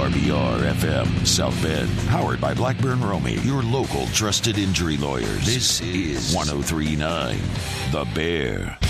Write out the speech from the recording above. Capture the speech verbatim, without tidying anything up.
R B R F M South Bend, powered by Blackburn Romey, your local trusted injury lawyers. This is one oh three point nine The Bear.